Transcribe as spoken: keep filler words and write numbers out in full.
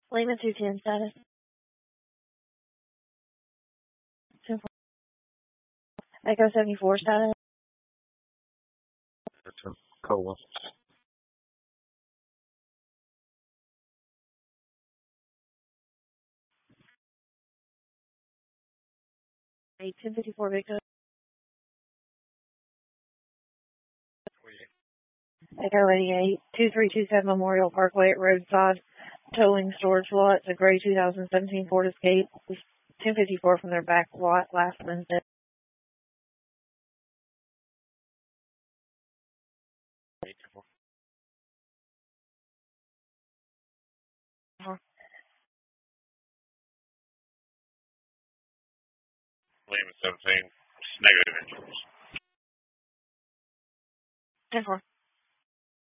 Lehman two ten status. Echo seventy-four status. Cola. eight ten fifty-four Victor. Echo eighty-eight two three two seven Memorial Parkway at Roadside Towing Storage Lot. It's a gray two thousand seventeen Ford Escape. ten fifty-four from their back lot last Wednesday. Lehman seventeen, negative insurance. ten four.